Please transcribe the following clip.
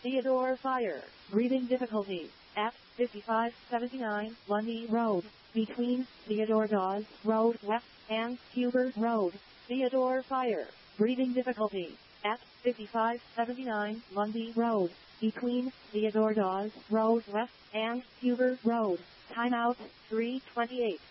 Theodore Fire. Breathing difficulty. At 5579 Lundy Road. Between Theodore Dawes Road West and Hubert Road. Theodore Fire. Breathing difficulty. At 5579 Lundy Road. Between Theodore Dawes Road West and Hubert Road. Timeout 3:28.